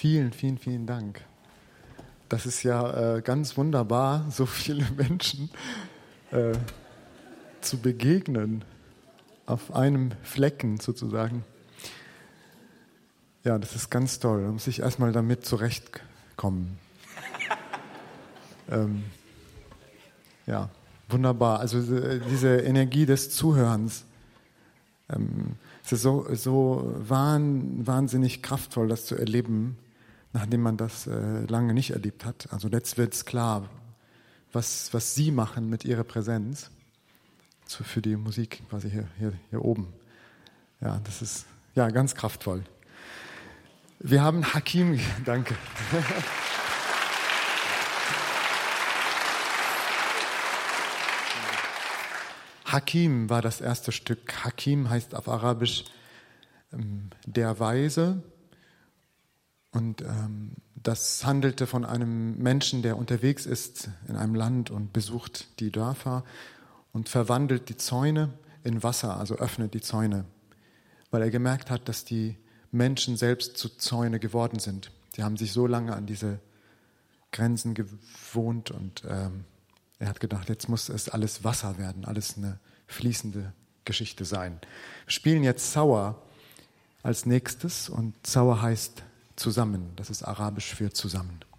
Vielen, vielen, vielen Dank. Das ist ja ganz wunderbar, so viele Menschen zu begegnen, auf einem Flecken sozusagen. Ja, das ist ganz toll. Man muss sich erstmal damit zurechtkommen. Ja, wunderbar. Also diese Energie des Zuhörens. Es ist so wahnsinnig kraftvoll, das zu erleben, nachdem man das lange nicht erlebt hat. Also jetzt wird es klar, was Sie machen mit Ihrer Präsenz für die Musik quasi hier oben. Ja, das ist ja ganz kraftvoll. Wir haben Hakim, danke. Hakim war das erste Stück. Hakim heißt auf Arabisch der Weise. Und das handelte von einem Menschen, der unterwegs ist in einem Land und besucht die Dörfer und verwandelt die Zäune in Wasser, also öffnet die Zäune, weil er gemerkt hat, dass die Menschen selbst zu Zäune geworden sind. Die haben sich so lange an diese Grenzen gewohnt und er hat gedacht, jetzt muss es alles Wasser werden, alles eine fließende Geschichte sein. Wir spielen jetzt Sawa als nächstes und Sawa heißt zusammen. Das ist arabisch für zusammen.